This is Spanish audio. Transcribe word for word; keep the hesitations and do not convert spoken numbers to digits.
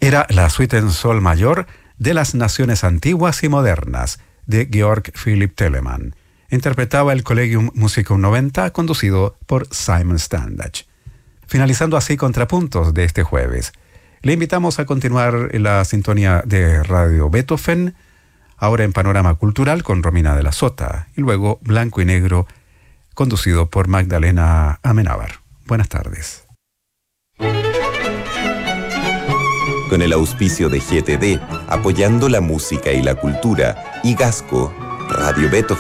Era la suite en sol mayor de las naciones antiguas y modernas de Georg Philipp Telemann. Interpretaba el Collegium Musicum noventa, conducido por Simon Standage. Finalizando así Contrapuntos de este jueves. Le invitamos a continuar en la sintonía de Radio Beethoven, ahora en Panorama Cultural con Romina de la Sota, y luego Blanco y Negro, conducido por Magdalena Amenábar. Buenas tardes. Con el auspicio de G T D, apoyando la música y la cultura, y Gasco, Radio Beethoven.